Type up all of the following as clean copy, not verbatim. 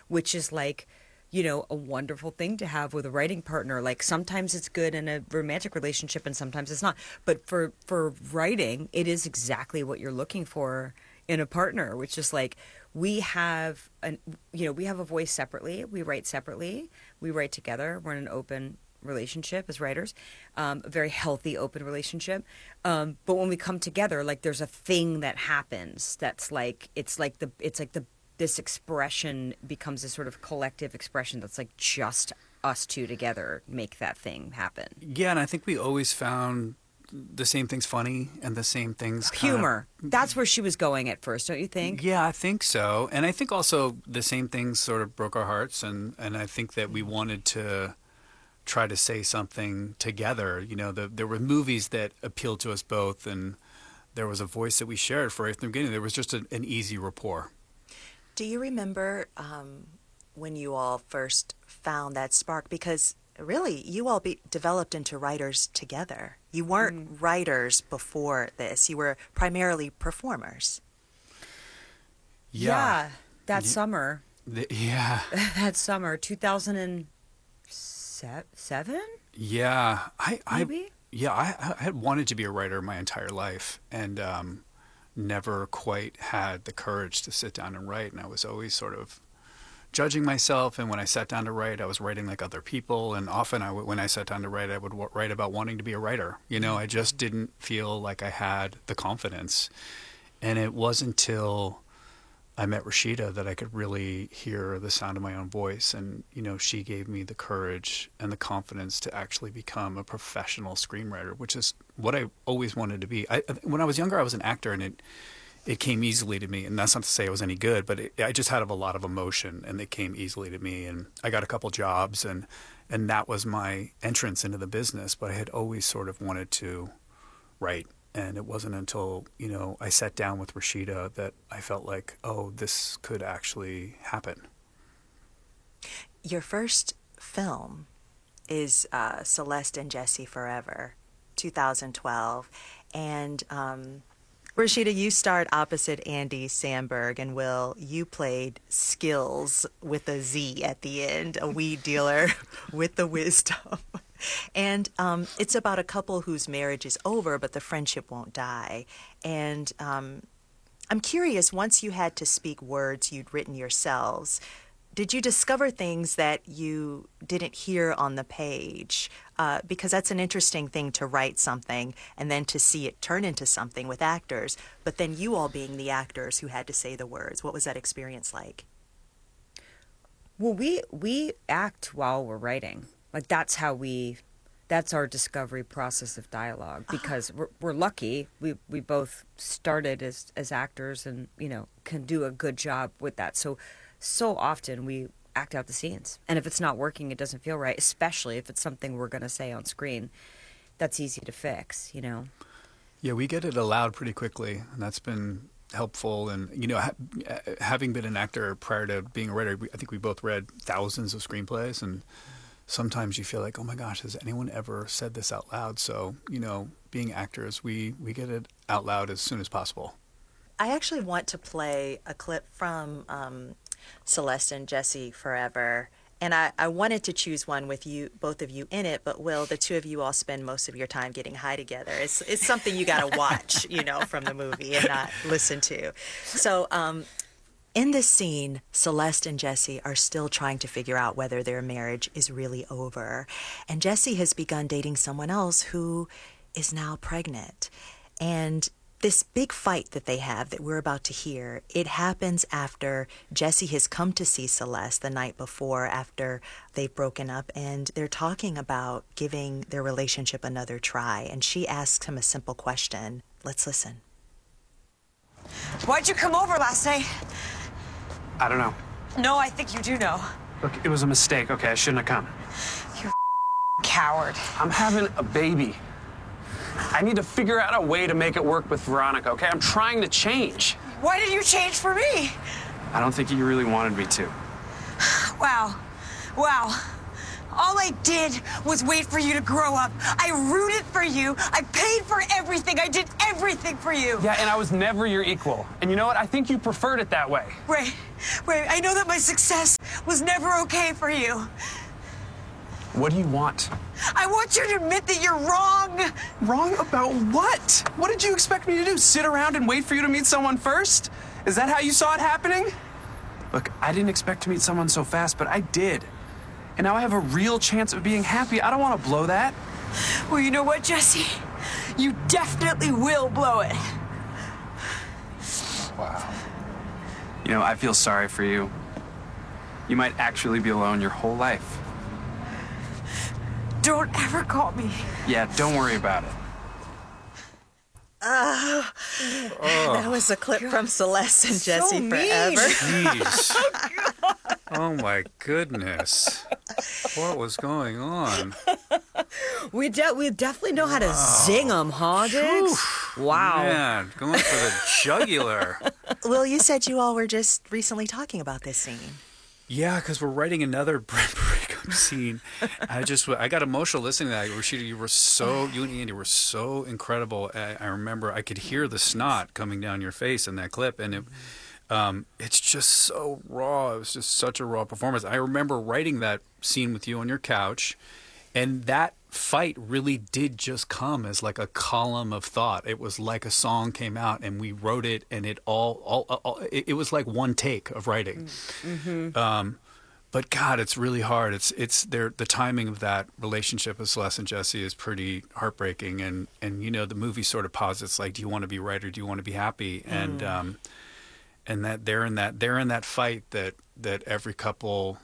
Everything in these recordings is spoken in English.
which is like, you know, a wonderful thing to have with a writing partner. Like sometimes it's good in a romantic relationship and sometimes it's not. But for writing, it is exactly what you're looking for in a partner, which is like we have a voice separately. We write separately. We write together. We're in an open relationship as writers, a very healthy open relationship. But when we come together, like there's a thing that happens that's like this expression becomes a sort of collective expression that's like just us two together make that thing happen. Yeah, and I think we always found the same things funny and the same things humor. That's where she was going at first, don't you think? Yeah, I think so. And I think also the same things sort of broke our hearts, and I think that we wanted to try to say something together. You know, there were movies that appealed to us both, and there was a voice that we shared right from the beginning. There was just an easy rapport. Do you remember when you all first found that spark? Because really, you all developed into writers together. You weren't writers before this. You were primarily performers. Yeah. That summer. That summer, 2007? Yeah. Maybe? I had wanted to be a writer my entire life, and never quite had the courage to sit down and write. And I was always sort of judging myself. And when I sat down to write, I was writing like other people. And often when I sat down to write, I would write about wanting to be a writer. You know, I just didn't feel like I had the confidence. And it wasn't until I met Rashida that I could really hear the sound of my own voice. And, you know, she gave me the courage and the confidence to actually become a professional screenwriter, which is what I always wanted to be. When I was younger, I was an actor, and it came easily to me. And that's not to say I was any good, but I just had a lot of emotion, and it came easily to me. And I got a couple jobs, and that was my entrance into the business. But I had always sort of wanted to write. And it wasn't until, you know, I sat down with Rashida that I felt like, oh, this could actually happen. Your first film is Celeste and Jesse Forever, 2012. And Rashida, you starred opposite Andy Samberg, and Will, you played Skills with a Z at the end, a weed dealer with the wisdom. And it's about a couple whose marriage is over, but the friendship won't die. And I'm curious, once you had to speak words you'd written yourselves, did you discover things that you didn't hear on the page? Because that's an interesting thing to write something and then to see it turn into something with actors, but then you all being the actors who had to say the words. What was that experience like? Well, we act while we're writing. Like that's our discovery process of dialogue, because we're lucky. We both started as actors and, you know, can do a good job with that. So often we act out the scenes. And if it's not working, it doesn't feel right, especially if it's something we're going to say on screen. That's easy to fix, you know. Yeah, we get it aloud pretty quickly, and that's been helpful. And, you know, having been an actor prior to being a writer, I think we both read thousands of screenplays, and sometimes you feel like, oh my gosh, has anyone ever said this out loud? So, you know, being actors, we get it out loud as soon as possible. I actually want to play a clip from Celeste and Jesse Forever. And I wanted to choose one with you, both of you in it, but Will, the two of you all spend most of your time getting high together. It's something you got to watch, you know, from the movie and not listen to. So, in this scene, Celeste and Jesse are still trying to figure out whether their marriage is really over. And Jesse has begun dating someone else who is now pregnant. And this big fight that they have that we're about to hear, it happens after Jesse has come to see Celeste the night before, after they've broken up, and they're talking about giving their relationship another try. And she asks him a simple question. Let's listen. Why'd you come over last night? I don't know. No, I think you do know. Look, it was a mistake, okay? I shouldn't have come. You're a coward. I'm having a baby. I need to figure out a way to make it work with Veronica, okay? I'm trying to change. Why did you change for me? I don't think you really wanted me to. Wow. All I did was wait for you to grow up. I rooted for you. I paid for everything. I did everything for you. Yeah, and I was never your equal. And you know what? I think you preferred it that way. Right. I know that my success was never okay for you. What do you want? I want you to admit that you're wrong. Wrong about what? What did you expect me to do? Sit around and wait for you to meet someone first? Is that how you saw it happening? Look, I didn't expect to meet someone so fast, but I did. And now I have a real chance of being happy. I don't want to blow that. Well, you know what, Jesse? You definitely will blow it. Wow. You know, I feel sorry for you. You might actually be alone your whole life. Don't ever call me. Yeah, don't worry about it. That was a clip from Celeste and Jesse mean. Forever. Jeez. Oh my goodness. What was going on? We definitely know how to zing them, huh, Diggs? Wow. Man, going for the jugular. Will, you said you all were just recently talking about this scene. Yeah, because we're writing another breakup scene. I got emotional listening to that. Rashida, you and Andy were so incredible. I remember I could hear the snot coming down your face in that clip, and it's just so raw. It was just such a raw performance. I remember writing that scene with you on your couch, and that fight really did just come as like a column of thought. It was like a song came out, and we wrote it, and it it was like one take of writing. Mm-hmm. But God, it's really hard. It's there. The timing of that relationship with Celeste and Jesse is pretty heartbreaking, and you know the movie sort of posits like, do you want to be right or do you want to be happy? And that they're in that fight that every couple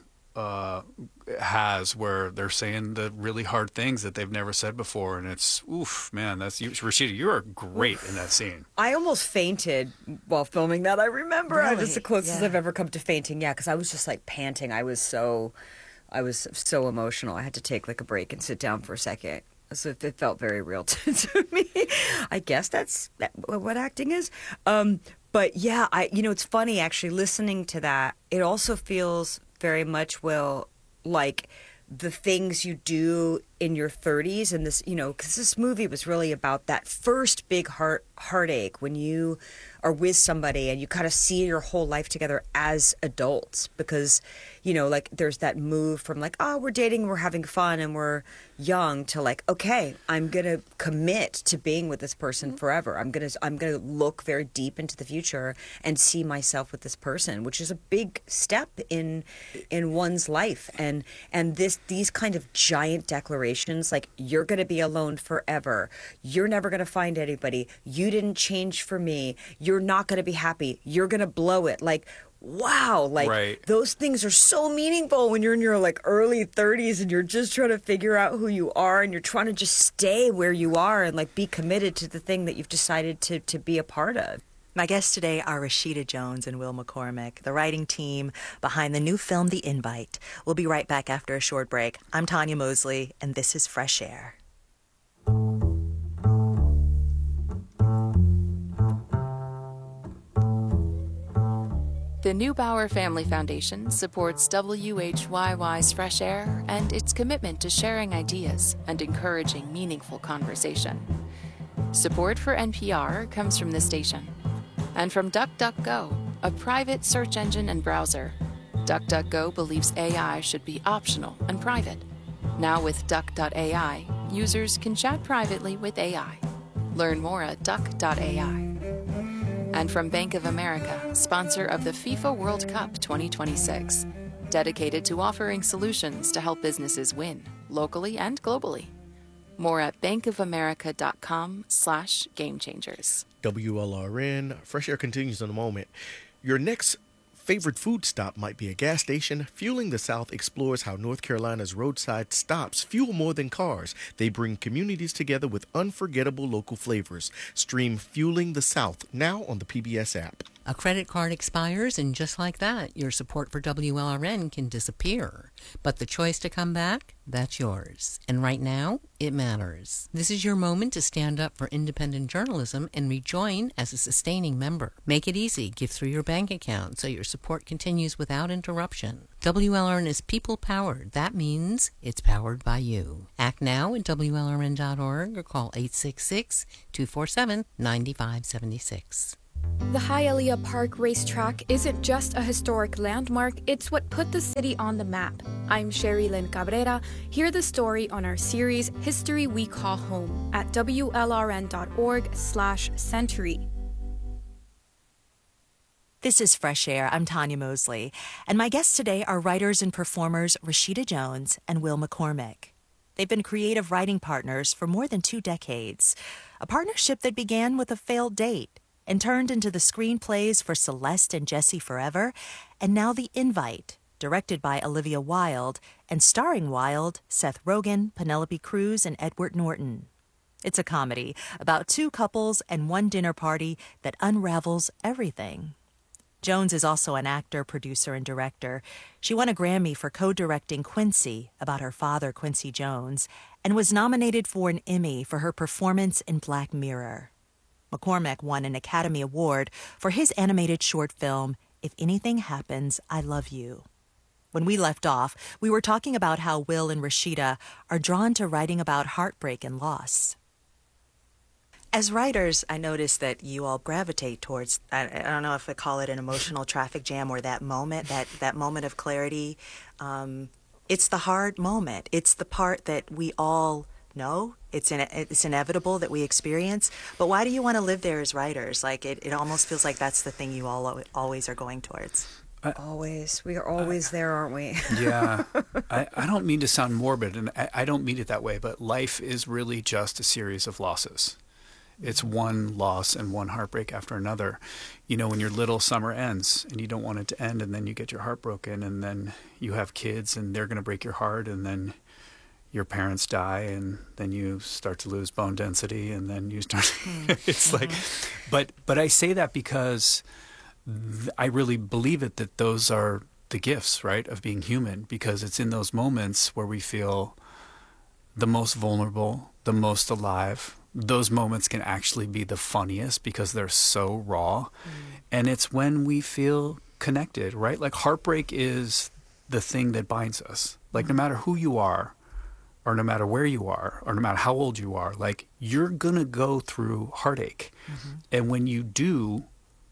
has, where they're saying the really hard things that they've never said before, and it's oof, man. That's you, Rashida. You are great in that scene. I almost fainted while filming that. I remember I was the closest Yeah. I've ever come to fainting. Yeah, because I was just like panting. I was so emotional. I had to take like a break and sit down for a second. So it felt very real to me. I guess that's what acting is. But yeah, it's funny actually listening to that. It also feels very much, Will, like the things you do in your 30s, and this, because this movie was really about that first big heartache when you are with somebody and you kind of see your whole life together as adults, because like there's that move from like, oh, we're dating, we're having fun, and we're young, to like, okay, I'm gonna commit to being with this person forever. I'm gonna look very deep into the future and see myself with this person, which is a big step in one's life. And these kind of giant declarations, like, you're gonna be alone forever, you're never gonna find anybody, you didn't change for me, you're not gonna be happy, you're gonna blow it, like, wow, like Right. Those things are so meaningful when you're in your like early 30s and you're just trying to figure out who you are, and you're trying to just stay where you are and like be committed to the thing that you've decided to be a part of. My guests today are Rashida Jones and Will McCormick, the writing team behind the new film, The Invite. We'll be right back after a short break. I'm Tanya Mosley, and this is Fresh Air. The Neubauer Family Foundation supports WHYY's Fresh Air and its commitment to sharing ideas and encouraging meaningful conversation. Support for NPR comes from the station and from DuckDuckGo, a private search engine and browser. DuckDuckGo believes AI should be optional and private. Now with Duck.ai, users can chat privately with AI. Learn more at Duck.ai. And from Bank of America, sponsor of the FIFA World Cup 2026, dedicated to offering solutions to help businesses win, locally and globally. More at bankofamerica.com/gamechangers. WLRN. Fresh Air continues in a moment. Your next favorite food stop might be a gas station. Fueling the South explores how North Carolina's roadside stops fuel more than cars. They bring communities together with unforgettable local flavors. Stream Fueling the South now on the PBS app. A credit card expires, and just like that, your support for WLRN can disappear. But the choice to come back, that's yours. And right now, it matters. This is your moment to stand up for independent journalism and rejoin as a sustaining member. Make it easy. Give through your bank account so your support continues without interruption. WLRN is people-powered. That means it's powered by you. Act now at WLRN.org or call 866-247-9576. The Hialeah Park racetrack isn't just a historic landmark, it's what put the city on the map. I'm Sherry Lynn Cabrera. Hear the story on our series History We Call Home at WLRN.org/century. This is Fresh Air. I'm Tanya Mosley, and my guests today are writers and performers Rashida Jones and Will McCormick. They've been creative writing partners for more than 2 decades, a partnership that began with a failed date and turned into the screenplays for Celeste and Jesse Forever, and now The Invite, directed by Olivia Wilde and starring Wilde, Seth Rogen, Penelope Cruz, and Edward Norton. It's a comedy about 2 couples and 1 dinner party that unravels everything. Jones is also an actor, producer, and director. She won a Grammy for co-directing Quincy, about her father, Quincy Jones, and was nominated for an Emmy for her performance in Black Mirror. McCormick won an Academy Award for his animated short film, If Anything Happens, I Love You. When we left off, we were talking about how Will and Rashida are drawn to writing about heartbreak and loss. As writers, I noticed that you all gravitate towards, I don't know if I call it an emotional traffic jam or that moment, that moment of clarity. It's the hard moment. It's the part that we all know. It's inevitable that we experience. But why do you want to live there as writers? Like, it almost feels like that's the thing you all always are going towards. Always. We are always there, aren't we? Yeah. I don't mean to sound morbid, and I don't mean it that way, but life is really just a series of losses. It's one loss and one heartbreak after another. You know, when your little summer ends and you don't want it to end, and then you get your heart broken, and then you have kids and they're going to break your heart, and then your parents die, and then you start to lose bone density, and then you start it's like, but I say that because I really believe it, that those are the gifts, right, of being human, because it's in those moments where we feel the most vulnerable, the most alive. Those moments can actually be the funniest because they're so raw. And it's when we feel connected, right? Like, heartbreak is the thing that binds us. Like, no matter who you are, or no matter where you are, or no matter how old you are, like, you're going to go through heartache. And when you do,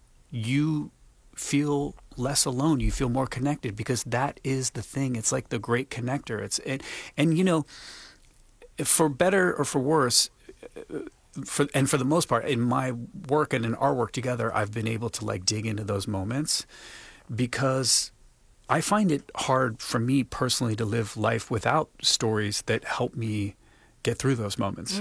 you feel less alone. You feel more connected, because that is the thing. It's like the great connector. And you know, for better or for worse, for the most part, in my work and in our work together, I've been able to, like, dig into those moments, because I find it hard for me personally to live life without stories that help me get through those moments.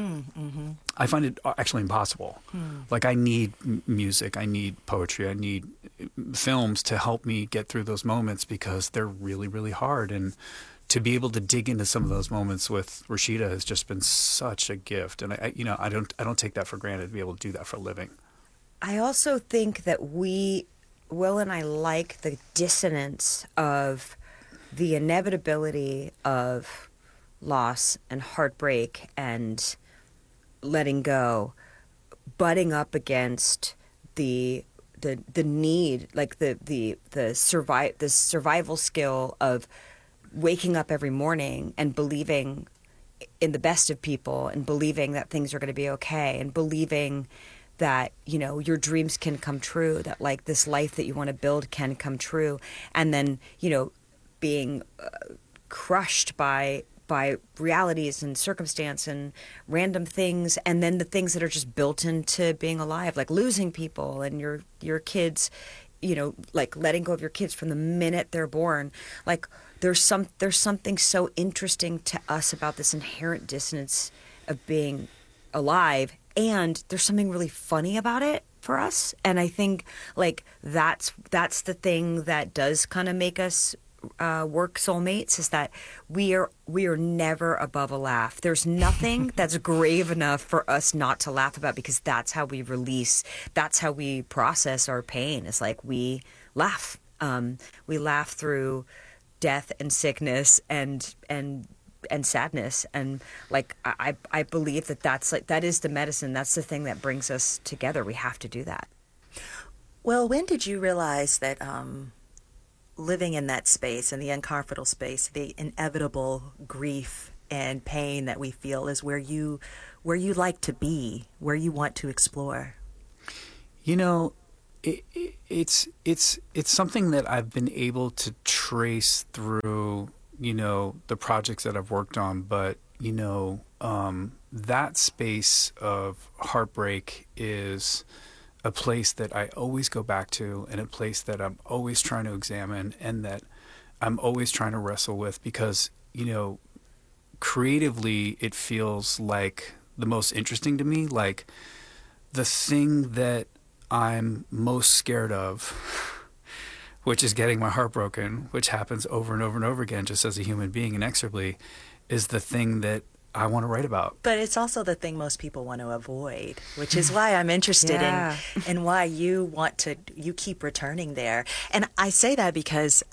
I find it actually impossible. Like, I need music, I need poetry, I need films to help me get through those moments, because they're really, really hard. And to be able to dig into some of those moments with Rashida has just been such a gift. And I don't take that for granted, to be able to do that for a living. I also think that Will and I like the dissonance of the inevitability of loss and heartbreak and letting go, butting up against the need, like the survival skill of waking up every morning and believing in the best of people, and believing that things are going to be okay, and believing that, you know, your dreams can come true, that, like, this life that you want to build can come true, and then, you know, being crushed by realities and circumstance and random things, and then the things that are just built into being alive, like losing people and your kids, you know, like letting go of your kids from the minute they're born. Like, there's something so interesting to us about this inherent dissonance of being alive, and there's something really funny about it for us. And I think, like, that's the thing that does kind of make us work soulmates, is that we are never above a laugh. There's nothing that's grave enough for us not to laugh about, because that's how we release, that's how we process our pain. It's like we laugh. We laugh through death and sickness and sadness, and, like, I believe that is the medicine. That's the thing that brings us together. We have to do that. Well, when did you realize that living in that space, in the uncomfortable space, the inevitable grief and pain that we feel is where you like to be, where you want to explore? You know, it's something that I've been able to trace through, the projects that I've worked on. But, that space of heartbreak is a place that I always go back to, and a place that I'm always trying to examine, and that I'm always trying to wrestle with, because, creatively it feels like the most interesting to me. Like, the thing that I'm most scared of, which is getting my heart broken, which happens over and over and over again just as a human being inexorably, is the thing that I want to write about. But it's also the thing most people want to avoid, which is why I'm interested in why you keep returning there. And I say that because,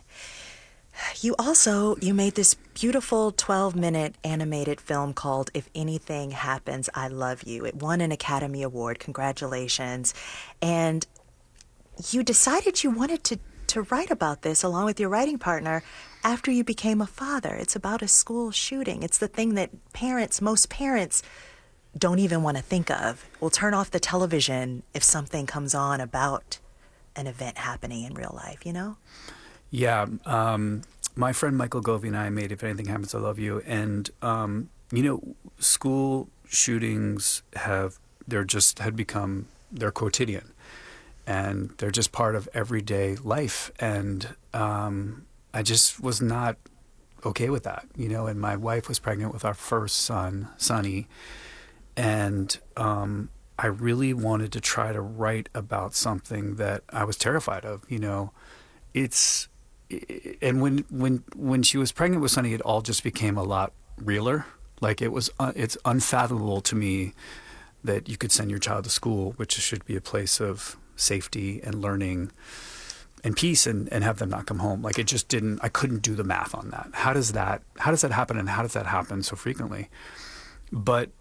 you made this beautiful 12-minute animated film called If Anything Happens, I Love You. It won an Academy Award. Congratulations. And you decided you wanted to write about this along with your writing partner after you became a father. It's about a school shooting. It's the thing that most parents don't even want to think of. Will turn off the television if something comes on about an event happening in real life, Yeah. My friend Michael Govey and I made If Anything Happens, I Love You. And, school shootings had become, they're quotidian, and they're just part of everyday life. And I just was not okay with that, and my wife was pregnant with our first son, Sonny. And I really wanted to try to write about something that I was terrified of, and when she was pregnant with Sonny, it all just became a lot realer. Like, it's unfathomable to me that you could send your child to school, which should be a place of safety and learning and peace, and have them not come home. Like, I couldn't do the math on that. How does that happen, and how does that happen so frequently? But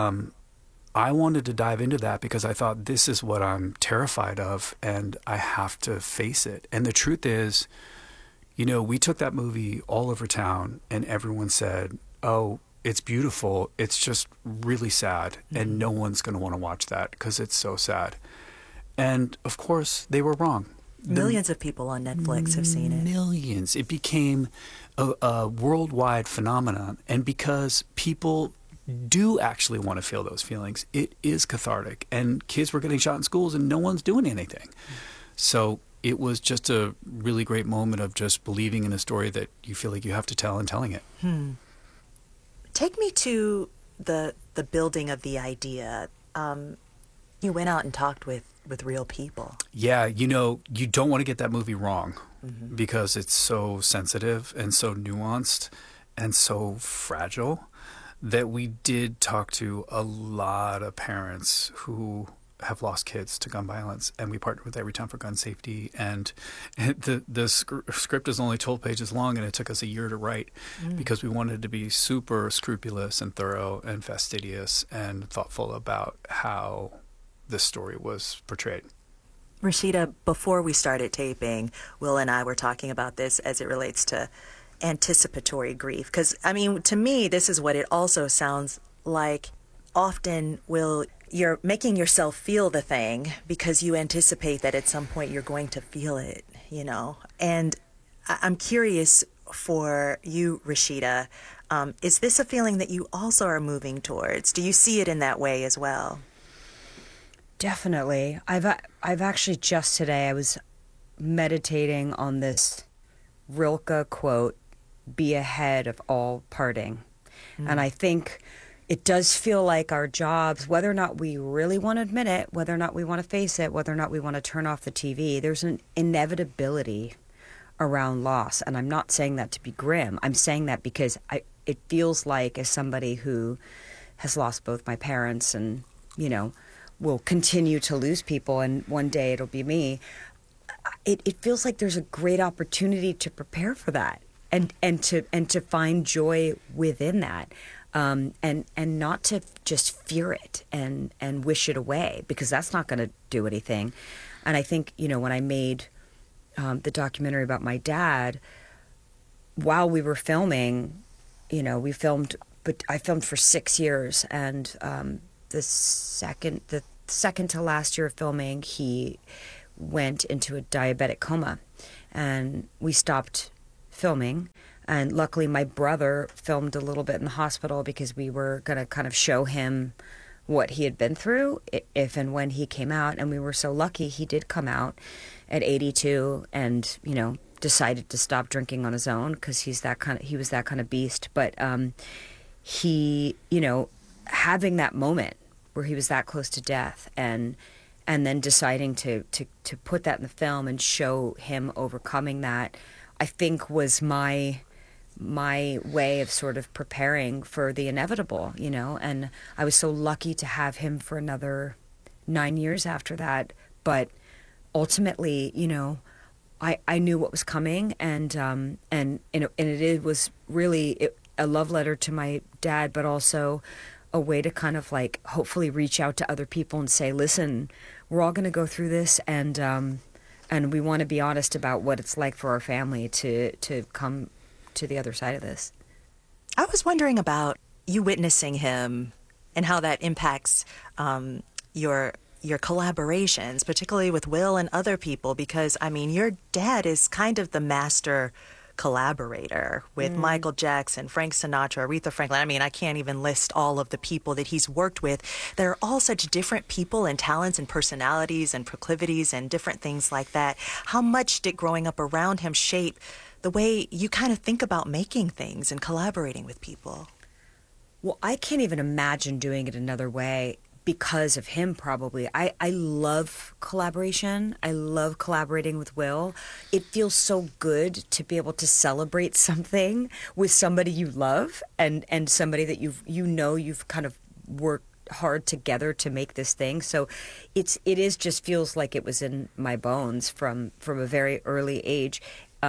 I wanted to dive into that because I thought, this is what I'm terrified of, and I have to face it. And the truth is, we took that movie all over town, and everyone said, oh, it's beautiful. It's just really sad. Mm-hmm. And no one's going to want to watch that because it's so sad. And of course, they were wrong. Millions of people on Netflix have seen it. Millions. It became a worldwide phenomenon. And because people do actually want to feel those feelings, it is cathartic. And kids were getting shot in schools, and no one's doing anything. So it was just a really great moment of just believing in a story that you feel like you have to tell, and telling it. Take me to the building of the idea. You went out and talked with real people. Yeah, you don't want to get that movie wrong, because it's so sensitive and so nuanced and so fragile, that we did talk to a lot of parents who have lost kids to gun violence, and we partnered with Everytown for Gun Safety. And the script is only 12 pages long, and it took us a year to write because we wanted to be super scrupulous and thorough and fastidious and thoughtful about how this story was portrayed. Rashida, before we started taping, Will and I were talking about this as it relates to anticipatory grief. Because, to me, this is what it also sounds like. Often, Will, you're making yourself feel the thing because you anticipate that at some point you're going to feel it, And I'm curious for you, Rashida, is this a feeling that you also are moving towards? Do you see it in that way as well? Definitely. I've actually just today, I was meditating on this Rilke quote, "Be ahead of all parting." And I think it does feel like our jobs, whether or not we really want to admit it, whether or not we want to face it, whether or not we want to turn off the TV, there's an inevitability around loss. And I'm not saying that to be grim. I'm saying that because it feels like, as somebody who has lost both my parents and, will continue to lose people, and one day it'll be me, it feels like there's a great opportunity to prepare for that and to find joy within that. And not to just fear it and wish it away, because that's not going to do anything. And I think, when I made the documentary about my dad, while we were filming, we filmed, but I filmed for 6 years, and the second to last year of filming, he went into a diabetic coma, and we stopped filming. And luckily, my brother filmed a little bit in the hospital because we were going to kind of show him what he had been through if and when he came out. And we were so lucky he did come out at 82 and, decided to stop drinking on his own because he was that kind of beast. But he, having that moment where he was that close to death and then deciding to put that in the film and show him overcoming that, I think was my way of sort of preparing for the inevitable, and I was so lucky to have him for another 9 years after that. But ultimately, I knew what was coming, and it was really a love letter to my dad, but also a way to kind of like hopefully reach out to other people and say, listen, we're all going to go through this, and we want to be honest about what it's like for our family to come to the other side of this. I was wondering about you witnessing him and how that impacts your collaborations, particularly with Will and other people, because, your dad is kind of the master collaborator with Michael Jackson, Frank Sinatra, Aretha Franklin. I can't even list all of the people that he's worked with. They're all such different people and talents and personalities and proclivities and different things like that. How much did growing up around him shape the way you kind of think about making things and collaborating with people? Well, I can't even imagine doing it another way because of him, probably. I love collaboration. I love collaborating with Will. It feels so good to be able to celebrate something with somebody you love and somebody that you've kind of worked hard together to make this thing. So it is just feels like it was in my bones from a very early age.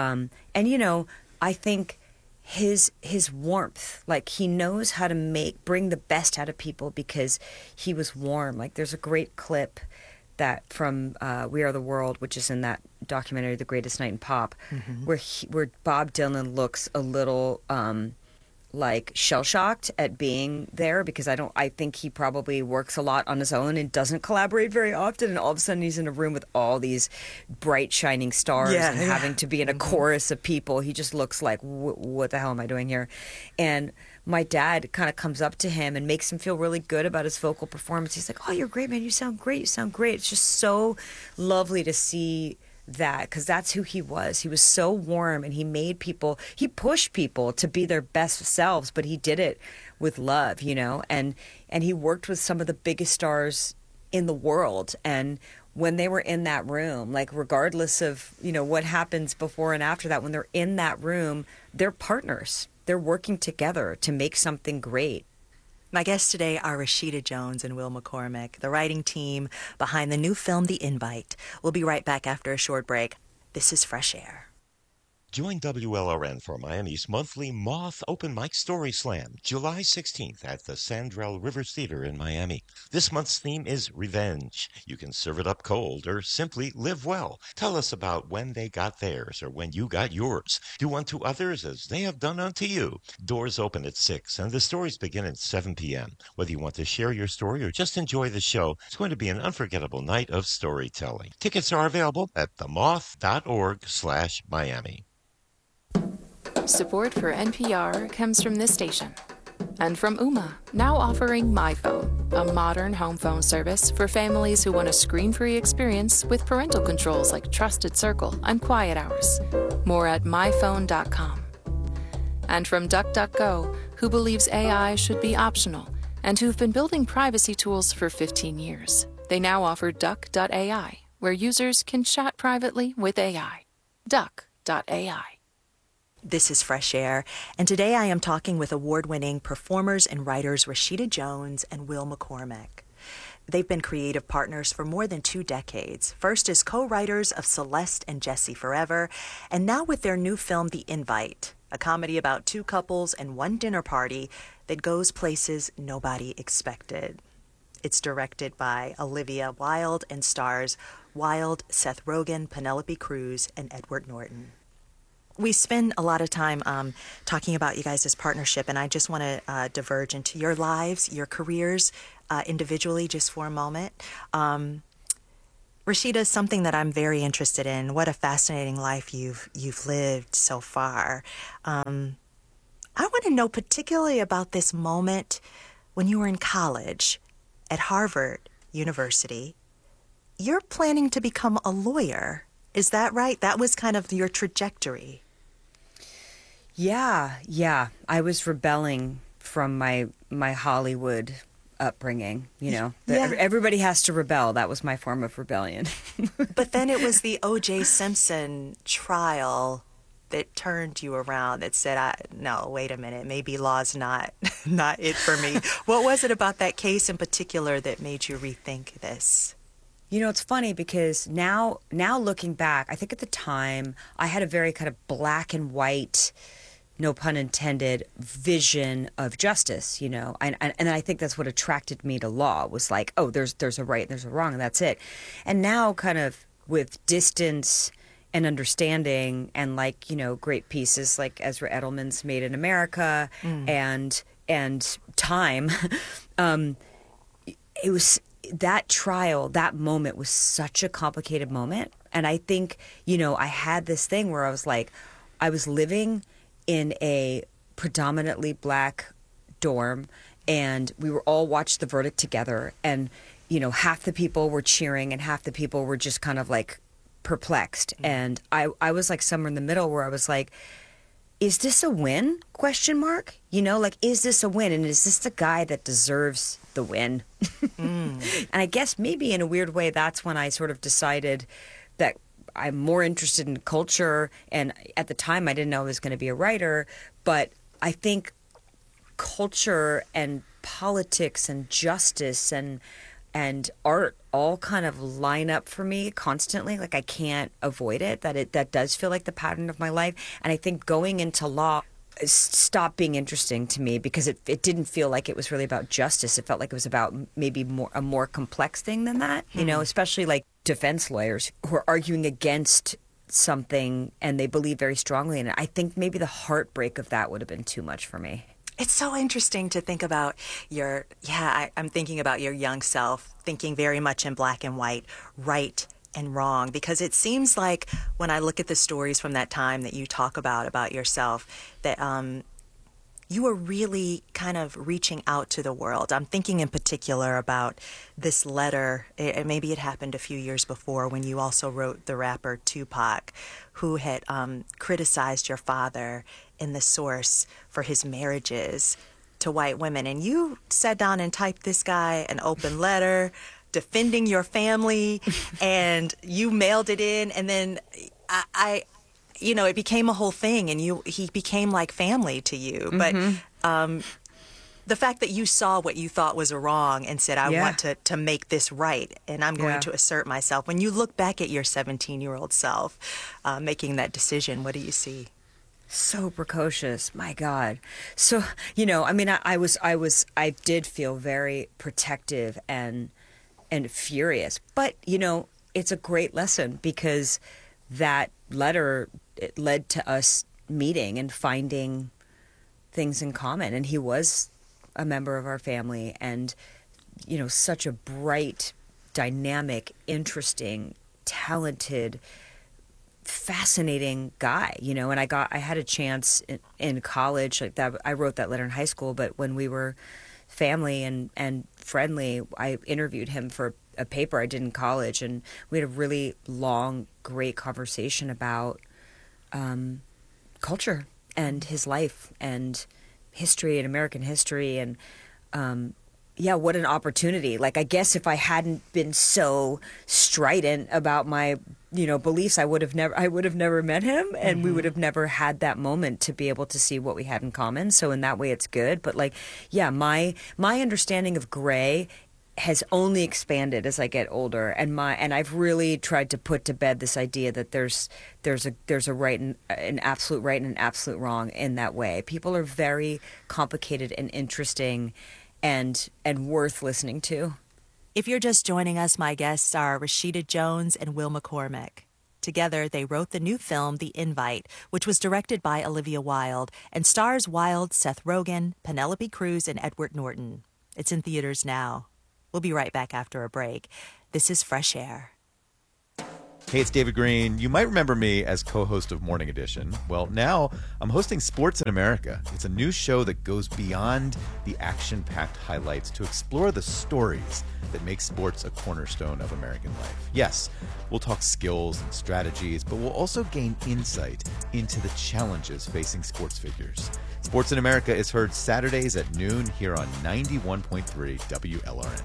I think his warmth, like he knows how to bring the best out of people because he was warm. Like there's a great clip that from We Are the World, which is in that documentary, The Greatest Night in Pop, where Bob Dylan looks a little like shell-shocked at being there because I think he probably works a lot on his own and doesn't collaborate very often, and all of a sudden he's in a room with all these bright shining stars and having to be in a chorus of people. He just looks like, what the hell am I doing here? And my dad kind of comes up to him and makes him feel really good about his vocal performance. He's like, oh, you're great, man. You sound great. It's just so lovely to see that, because that's who he was. He was so warm, and he pushed people to be their best selves, but he did it with love, and he worked with some of the biggest stars in the world. And when they were in that room, like regardless of, what happens before and after that, when they're in that room, they're partners. They're working together to make something great. My guests today are Rashida Jones and Will McCormick, the writing team behind the new film, The Invite. We'll be right back after a short break. This is Fresh Air. Join WLRN for Miami's monthly Moth Open Mic Story Slam, July 16th at the Sandrell Rivers Theater in Miami. This month's theme is revenge. You can serve it up cold or simply live well. Tell us about when they got theirs or when you got yours. Do unto others as they have done unto you. Doors open at 6 and the stories begin at 7 p.m. Whether you want to share your story or just enjoy the show, it's going to be an unforgettable night of storytelling. Tickets are available at themoth.org/Miami. Support for NPR comes from this station and from Ooma, now offering MyPhone, a modern home phone service for families who want a screen-free experience with parental controls like Trusted Circle and Quiet Hours. More at myphone.com. And from DuckDuckGo, who believes AI should be optional and who've been building privacy tools for 15 years. They now offer Duck.ai, where users can chat privately with AI. Duck.ai. This is Fresh Air, and today I am talking with award-winning performers and writers Rashida Jones and Will McCormick. They've been creative partners for more than 2 decades, first as co-writers of Celeste and Jessie Forever, and now with their new film, The Invite, a comedy about 2 couples and 1 dinner party that goes places nobody expected. It's directed by Olivia Wilde and stars Wilde, Seth Rogen, Penelope Cruz, and Edward Norton. We spend a lot of time talking about you guys' partnership, and I just want to diverge into your lives, your careers individually just for a moment. Rashida, something that I'm very interested in. What a fascinating life you've lived so far. I want to know particularly about this moment when you were in college at Harvard University. You're planning to become a lawyer. Is that right? That was kind of your trajectory. Yeah. I was rebelling from my Hollywood upbringing, Yeah. Everybody has to rebel. That was my form of rebellion. But then it was the O.J. Simpson trial that turned you around, that said, no, wait a minute, maybe law's not it for me. What was it about that case in particular that made you rethink this? It's funny because now looking back, I think at the time I had a very kind of black and white, no pun intended, vision of justice, and I think that's what attracted me to law, was like, oh, there's a right and there's a wrong, and that's it. And now kind of with distance and understanding and great pieces like Ezra Edelman's Made in America and Time, it was that trial, that moment was such a complicated moment. And I think, I had this thing where I was like, I was living in a predominantly black dorm, and we were all watched the verdict together, and half the people were cheering and half the people were just kind of like perplexed. And I was like somewhere in the middle where I was like, is this a win? ? Is this a win? And is this the guy that deserves the win? And I guess maybe in a weird way, that's when I sort of decided that I'm more interested in culture. And at the time, I didn't know I was going to be a writer. But I think culture and politics and justice and art all kind of line up for me constantly. Like I can't avoid it. That does feel like the pattern of my life. And I think going into law stopped being interesting to me because it didn't feel like it was really about justice. It felt like it was about maybe a more complex thing than that, especially like defense lawyers who are arguing against something and they believe very strongly in it. I think maybe the heartbreak of that would have been too much for me. It's so interesting to think about I'm thinking about your young self, thinking very much in black and white, right and wrong, because it seems like when I look at the stories from that time that you talk about yourself, that you were really kind of reaching out to the world. I'm thinking in particular about this letter. Maybe it happened a few years before when you also wrote the rapper Tupac, who had criticized your father in The Source for his marriages to white women. And you sat down and typed this guy an open letter defending your family, and you mailed it in, and then it became a whole thing, and he became like family to you. Mm-hmm. But the fact that you saw what you thought was wrong and said, I want to make this right, and I'm going to assert myself. When you look back at your 17-year-old self making that decision, what do you see? So precocious, my God. So, I did feel very protective and furious, but it's a great lesson because that letter, it led to us meeting and finding things in common. And he was a member of our family and, such a bright, dynamic, interesting, talented, fascinating guy, and I had a chance in college, like that. I wrote that letter in high school, but when we were family and friendly, I interviewed him for a paper I did in college, and we had a really long, great conversation about culture and his life and history and American history. And what an opportunity. Like, I guess if I hadn't been so strident about my beliefs, I would have never met him, and we would have never had that moment to be able to see what we had in common. So in that way, it's good. But my understanding of gray has only expanded as I get older, and I've really tried to put to bed this idea that there's a right and an absolute right and an absolute wrong in that way. People are very complicated and interesting, and worth listening to. If you're just joining us, my guests are Rashida Jones and Will McCormick. Together, they wrote the new film, The Invite, which was directed by Olivia Wilde and stars Wilde, Seth Rogen, Penelope Cruz, and Edward Norton. It's in theaters now. We'll be right back after a break. This is Fresh Air. Hey, it's David Green. You might remember me as co-host of Morning Edition. Well, now I'm hosting Sports in America. It's a new show that goes beyond the action-packed highlights to explore the stories that make sports a cornerstone of American life. Yes, we'll talk skills and strategies, but we'll also gain insight into the challenges facing sports figures. Sports in America is heard Saturdays at noon here on 91.3 WLRN.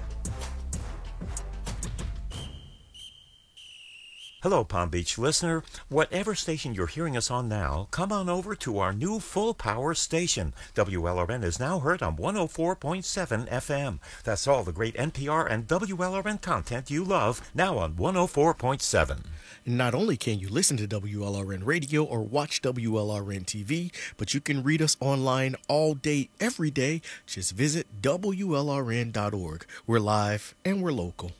Hello, Palm Beach listener. Whatever station you're hearing us on now, come on over to our new full-power station. WLRN is now heard on 104.7 FM. That's all the great NPR and WLRN content you love, now on 104.7. Not only can you listen to WLRN Radio or watch WLRN TV, but you can read us online all day, every day. Just visit WLRN.org. We're live and we're local.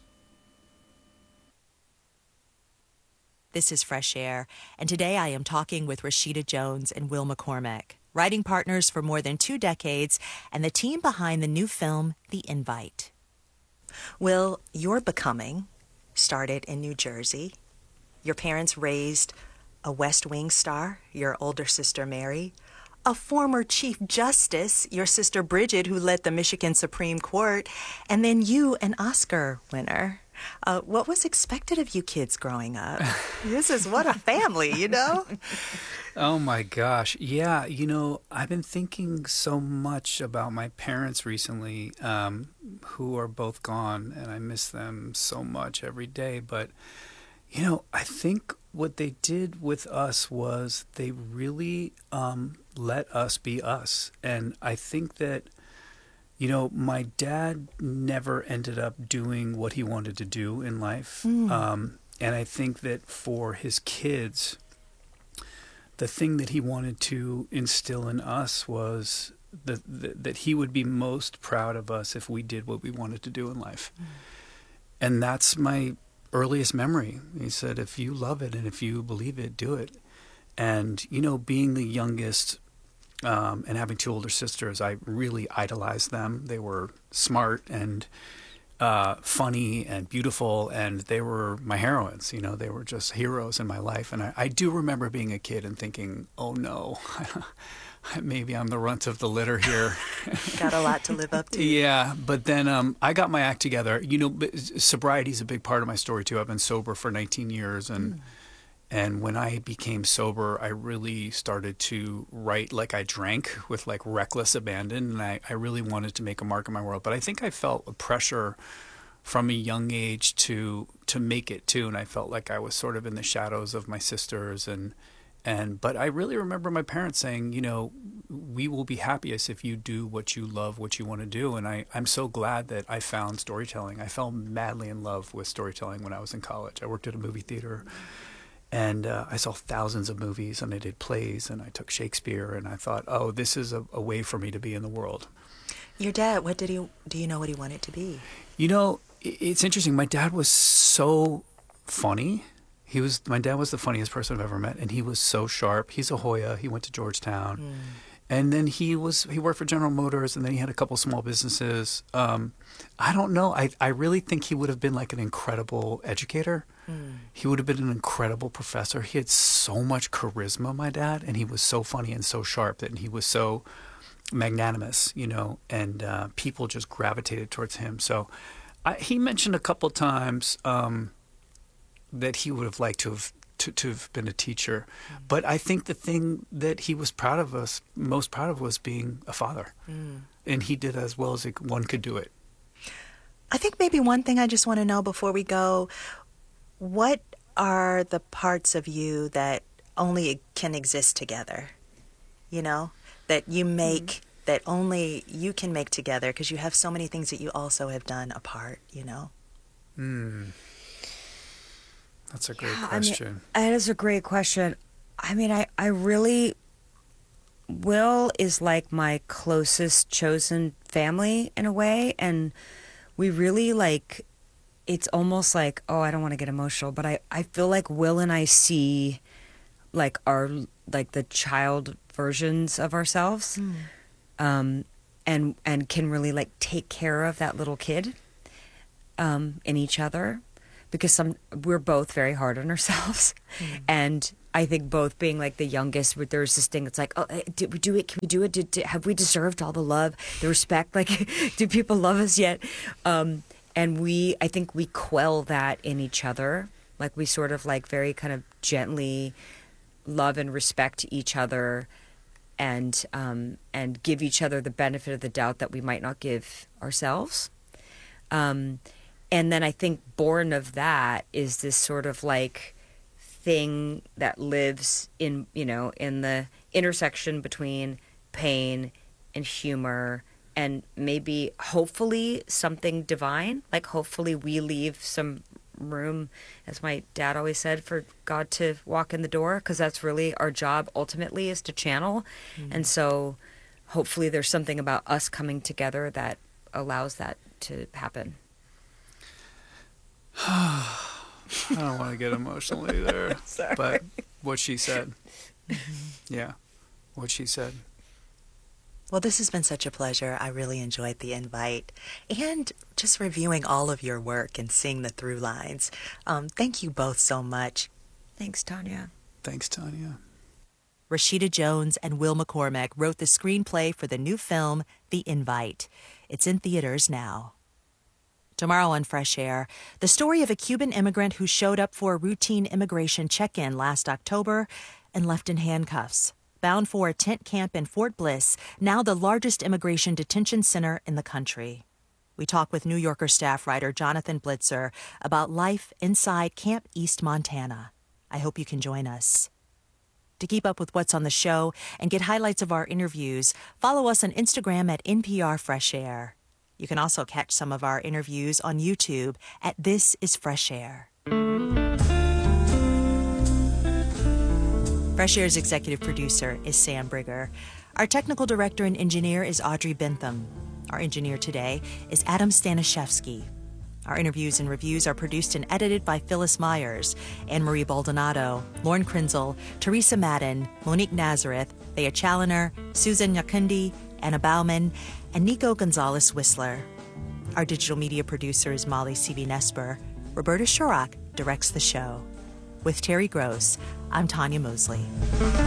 This is Fresh Air, and today I am talking with Rashida Jones and Will McCormack, writing partners for more than 2 decades and the team behind the new film, The Invite. Will, your becoming started in New Jersey. Your parents raised a West Wing star, your older sister Mary, a former Chief Justice, your sister Bridget, who led the Michigan Supreme Court, and then you, an Oscar winner. What was expected of you kids growing up? This is what a family, you know? Oh my gosh. Yeah, I've been thinking so much about my parents recently, who are both gone, and I miss them so much every day. But, I think what they did with us was they really let us be us. And I think that my dad never ended up doing what he wanted to do in life. And I think that for his kids, the thing that he wanted to instill in us was that he would be most proud of us if we did what we wanted to do in life. And that's my earliest memory. He said, if you love it and if you believe it, do it. And, being the youngest, and having 2 older sisters, I really idolized them. They were smart and funny and beautiful, and they were my heroines. They were just heroes in my life. And I do remember being a kid and thinking, oh no, maybe I'm the runt of the litter here. Got a lot to live up to. Yeah, but then I got my act together. Sobriety is a big part of my story too. I've been sober for 19 years, and when I became sober, I really started to write like I drank, with like reckless abandon, and I really wanted to make a mark in my world. But I think I felt a pressure from a young age to make it too, and I felt like I was sort of in the shadows of my sisters, but I really remember my parents saying, we will be happiest if you do what you love, what you want to do. And I'm so glad that I found storytelling. I fell madly in love with storytelling when I was in college. I worked at a movie theater. And I saw thousands of movies, and I did plays, and I took Shakespeare, and I thought, oh, this is a way for me to be in the world. Your dad, do you know what he wanted to be? It's interesting. My dad was so funny. My dad was the funniest person I've ever met, and he was so sharp. He's a Hoya. He went to Georgetown. And then he worked for General Motors, and then he had a couple small businesses. I don't know. I really think he would have been like an incredible educator. He would have been an incredible professor. He had so much charisma, my dad, and he was so funny and so sharp, and he was so magnanimous, and people just gravitated towards him. So he mentioned a couple times that he would have liked to have been a teacher. But I think the thing that he was most proud of was being a father. And he did as well as one could do it. I think maybe one thing I just want to know before we go, what are the parts of you that only can exist together? That you make, that only you can make together, because you have so many things that you also have done apart, That's a great question. That is a great question. I really, Will is like my closest chosen family in a way, and we really it's almost like, I don't want to get emotional, but I feel like Will and I see our the child versions of ourselves, and can really take care of that little kid in each other. because we're both very hard on ourselves, and I think both being like the youngest, there's this thing. It's like, oh, did we do it? Can we do it? Have we deserved all the love, the respect? Like, do people love us yet? And I think we quell that in each other. Like, we sort of like very kind of gently love and respect each other, and give each other the benefit of the doubt that we might not give ourselves. And then I think born of that is this sort of like thing that lives in the intersection between pain and humor, and maybe hopefully something divine. Like, hopefully we leave some room, as my dad always said, for God to walk in the door, because that's really our job ultimately, is to channel. And so hopefully there's something about us coming together that allows that to happen. I don't want to get emotional either. Sorry. But what she said. Yeah. What she said. Well, this has been such a pleasure. I really enjoyed the invite and just reviewing all of your work and seeing the through lines. Thank you both so much. Thanks, Tanya. Thanks, Tanya. Rashida Jones and Will McCormack wrote the screenplay for the new film, The Invite. It's in theaters now. Tomorrow on Fresh Air, the story of a Cuban immigrant who showed up for a routine immigration check-in last October and left in handcuffs, bound for a tent camp in Fort Bliss, now the largest immigration detention center in the country. We talk with New Yorker staff writer Jonathan Blitzer about life inside Camp East Montana. I hope you can join us. To keep up with what's on the show and get highlights of our interviews, follow us on Instagram at NPR Fresh Air. You can also catch some of our interviews on YouTube at This Is Fresh Air. Fresh Air's executive producer is Sam Brigger. Our technical director and engineer is Audrey Bentham. Our engineer today is Adam Staniszewski. Our interviews and reviews are produced and edited by Phyllis Myers, Anne-Marie Baldonado, Lauren Krenzel, Teresa Madden, Monique Nazareth, Thea Challoner, Susan Nyakundi, Anna Bauman, and Nico Gonzalez Whistler. Our digital media producer is Molly C.B. Nesper. Roberta Shurock directs the show. With Terry Gross, I'm Tanya Mosley.